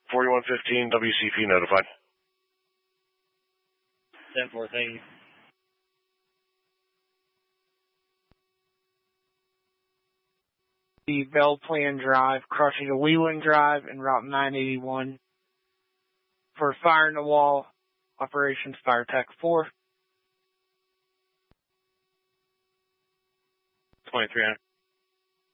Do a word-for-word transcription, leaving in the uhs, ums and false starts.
forty-one fifteen, W C P notified. ten four, thank you. The Bell Plan Drive, crossing to Wheeling Drive and Route nine eighty-one for fire in the wall, Operations Fire Tech four. twenty-three hundred.